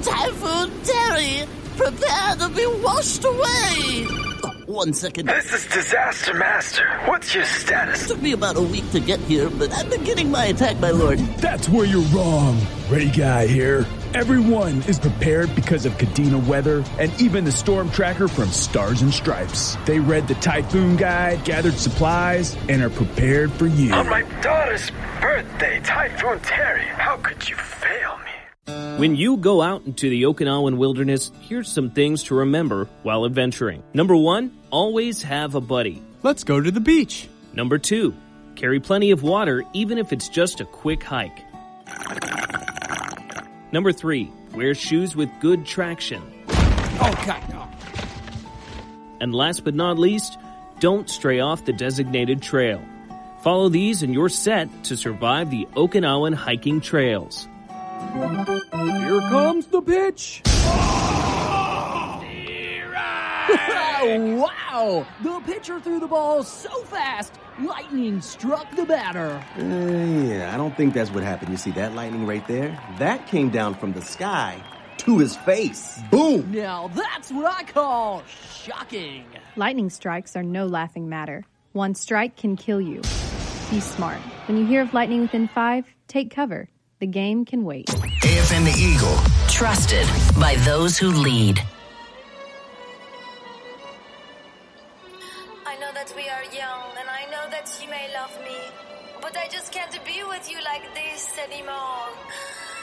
Typhoon Terry! Prepare to be washed away! Oh, 1 second. This is Disaster Master. What's your status? It took me about a week to get here, but I'm beginning my attack, my lord. That's where you're wrong. Ray Guy here. Everyone is prepared because of Kadena weather and even the storm tracker from Stars and Stripes. They read the typhoon guide, gathered supplies, and are prepared for you. On my daughter's birthday, Typhoon Terry, how could you fail me? When you go out into the Okinawan wilderness, here's some things to remember while adventuring. Number 1, always have a buddy. Let's go to the beach. Number 2, carry plenty of water even if it's just a quick hike. Number 3, wear shoes with good traction. Oh, God, no. And last but not least, don't stray off the designated trail. Follow these and you're set to survive the Okinawan hiking trails. Here comes the pitch. Wow! The pitcher threw the ball so fast, lightning struck the batter. Yeah, I don't think that's what happened. You see that lightning right there? That came down from the sky to his face. Boom! Now that's what I call shocking. Lightning strikes are no laughing matter. One strike can kill you. Be smart. When you hear of lightning within 5, take cover. The game can wait. AFM The Eagle. Trusted by those who lead. I know that we are young, and I know that you may love me, but I just can't be with you like this anymore.